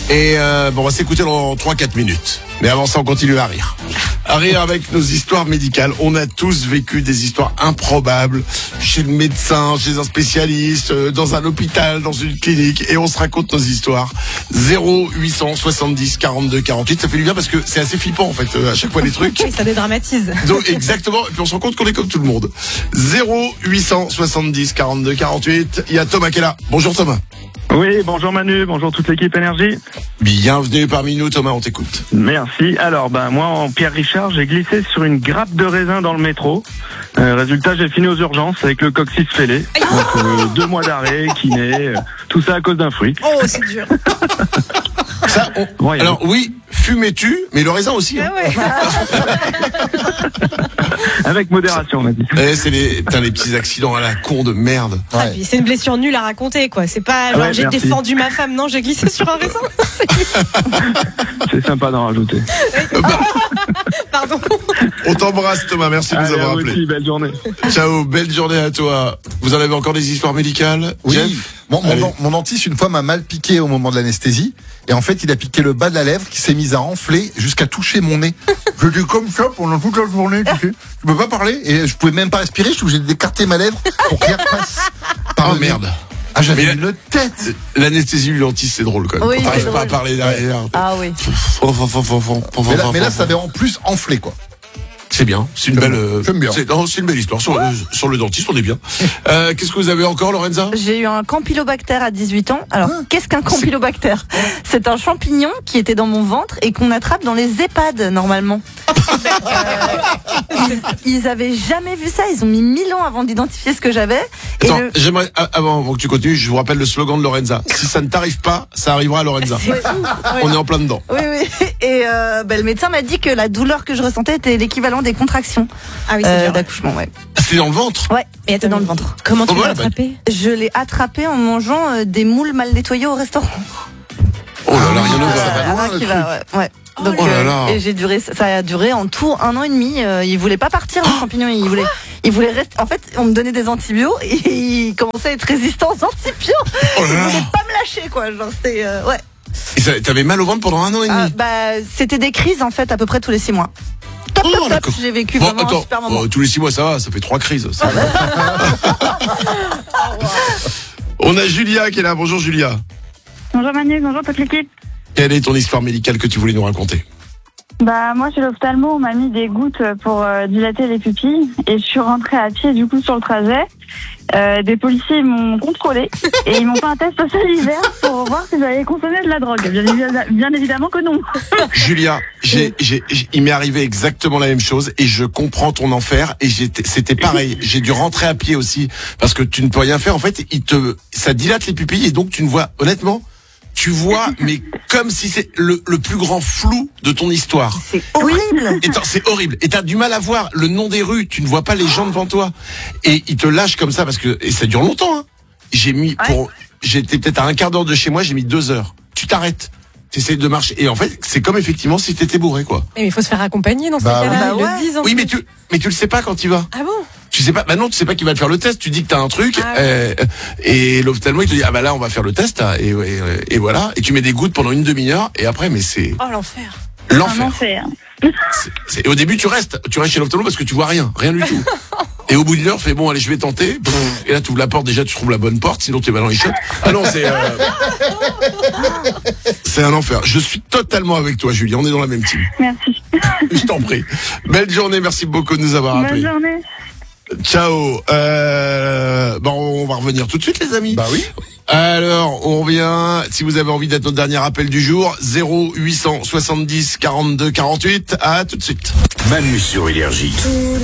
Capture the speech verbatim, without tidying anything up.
Et euh, bon, on va s'écouter dans trois quatre minutes. Mais avant ça, on continue à rire. À rire avec nos histoires médicales. On a tous vécu des histoires improbables chez le médecin, chez un spécialiste, dans un hôpital, dans une clinique, et on se raconte nos histoires. zéro huit cent soixante-dix quarante-deux quarante-huit, ça fait du bien parce que c'est assez flippant en fait, à chaque fois les trucs. Oui, ça dédramatise. Donc exactement, et puis on se rend compte qu'on est comme tout le monde. zéro huit cent soixante-dix quarante-deux quarante-huit, il y a Thomas qui est là. Bonjour Thomas. Oui, bonjour Manu, bonjour toute l'équipe Énergie. Bienvenue parmi nous Thomas, on t'écoute. Merci. Alors, ben moi, en Pierre Richard, j'ai glissé sur une grappe de raisin dans le métro. Euh, résultat, j'ai fini aux urgences avec le coccyx fêlé. Donc, euh, deux mois d'arrêt, kiné, euh, tout ça à cause d'un fruit. Oh, c'est dur. Ça, on... Ouais, Alors oui, fumais-tu, mais le raisin aussi. Hein. Ah ouais. Avec modération, on a dit. Eh, c'est les, putain, les petits accidents à la con de merde. Ah, puis c'est une blessure nulle à raconter, quoi. C'est pas genre Ouais, j'ai merci. défendu ma femme, non, j'ai glissé sur un raisin. C'est sympa d'en rajouter. Pardon. On t'embrasse Thomas, merci de nous Allez, avoir à vous appelés. aussi, belle journée. Ciao, belle journée à toi. Vous en avez encore des histoires médicales? Oui, Jeff mon, Allez. mon, mon dentiste une fois m'a mal piqué au moment de l'anesthésie et en fait il a piqué le bas de la lèvre qui s'est mise à enfler jusqu'à toucher mon nez. Je dis comme ça pendant toute la journée, tu sais. Je peux pas parler et je pouvais même pas respirer, je suis obligé d'écarter ma lèvre pour qu'elle passe par Oh le nez. merde. Ah j'avais Mais une tête. L'anesthésie du dentiste, c'est drôle quand même. Oui, Quand c'est t'arrives pas à drôle. parler derrière. Ah oui. Mais là, mais là ça avait en plus enflé quoi. C'est bien, c'est une J'aime belle. euh, j'aime bien. C'est, non, c'est une belle histoire sur, le, sur le dentiste, on est bien. Euh, qu'est-ce que vous avez encore, Lorenza? J'ai eu un campylobactère à dix-huit ans. Alors, Ah. qu'est-ce qu'un campylobactère? C'est un champignon qui était dans mon ventre et qu'on attrape dans les EHPAD normalement. Euh, ils, ils avaient jamais vu ça. Ils ont mis mille ans avant d'identifier ce que j'avais. Et Attends, le- j'aimerais, a- avant, avant que tu continues, je vous rappelle le slogan de Lorenza. Si ça ne t'arrive pas, ça arrivera à Lorenza. On est en plein dedans. Oui, oui. Et euh, ben, le médecin m'a dit que la douleur que je ressentais était l'équivalent des contractions Ah oui, c'est euh, dur. d'accouchement. Ouais. C'est dans le ventre. Ouais. Et C'était dans le ventre. Comment tu Oh, l'as voilà, bah- attrapé? Je l'ai attrapé en mangeant euh, des moules mal nettoyées au restaurant. Oh là là, rien ne Ah, va. ça va loin, Ah, le qui truc. va, ouais. ouais. Oh Donc, là euh, là. et j'ai duré, ça a duré en tout un an et demi. Euh, il voulait pas partir, le champignon. Il voulait, il voulait rester. En fait, on me donnait des antibiotiques et il commençait à être résistant aux antibiotiques. Oh là Il là. voulait pas me lâcher, quoi. Genre, c'était, euh, ouais. Et ça- t'avais mal au ventre pendant un an et demi. Ah, bah, c'était des crises, en fait, à peu près tous les six mois. Top, Oh, top, top. d'accord. J'ai vécu Bon, vraiment un attends, super moment. oh, tous les six mois ça va, ça fait trois crises. Ça va. On a Julia qui est là. Bonjour Julia. Bonjour Manu, bonjour toute l'équipe. Quelle est ton histoire médicale que tu voulais nous raconter? Bah moi chez l'ophtalmo on m'a mis des gouttes pour euh, dilater les pupilles et je suis rentrée à pied du coup sur le trajet. Euh, des policiers m'ont contrôlé et ils m'ont fait un test salivaire pour voir si j'avais consommé de la drogue. Bien, évi- bien évidemment que non. Julia, j'ai, j'ai, j'ai- il m'est arrivé exactement la même chose et je comprends ton enfer et j'étais, c'était pareil. J'ai dû rentrer à pied aussi parce que tu ne peux rien faire. En fait, il te, ça dilate les pupilles et donc tu ne vois, honnêtement, tu vois, mais comme si c'est le, le plus grand flou de ton histoire. C'est horrible. Et t'as- c'est horrible. Et t'as du mal à voir le nom des rues. Tu ne vois pas les gens devant toi. Et ils te lâchent comme ça parce que, et ça dure longtemps, hein. J'ai mis pour, j'étais peut-être à un quart d'heure de chez moi, j'ai mis deux heures. Tu t'arrêtes. T'essayes de marcher. Et en fait, c'est comme effectivement si t'étais bourré, quoi. Mais il faut se faire accompagner dans ces Bah cas-là. oui. Ils Bah le disent en Oui, plus. mais tu, mais tu le sais pas quand tu vas. Ah bon? Tu sais pas, bah non, tu sais pas qui va te faire le test. Tu dis que t'as un truc, Ah euh, et l'ophtalmo, il te dit, ah bah là, on va faire le test, là, et, et, et voilà. Et tu mets des gouttes pendant une demi-heure, et après, mais c'est Oh l'enfer. Un l'enfer. enfer. C'est- c'est- et au début, tu restes, tu restes chez l'ophtalmo parce que tu vois rien, rien du tout. Et au bout d'une heure, tu fais bon, allez, je vais tenter. Pff, et là, tu ouvres la porte, déjà, tu trouves la bonne porte, sinon t'es mal dans les chiottes. Ah non, c'est, euh, c'est un enfer. Je suis totalement avec toi, Julie. On est dans la même team. Merci. Je t'en prie. Belle journée. Merci beaucoup de nous avoir Bonne appelés. journée. Ciao. Euh, bon, on va revenir tout de suite, les amis. Bah oui. Alors, on revient. Si vous avez envie d'être notre dernier appel du jour, zéro huit cent soixante-dix quarante-deux quarante-huit. À tout de suite. Manu sur Énergie.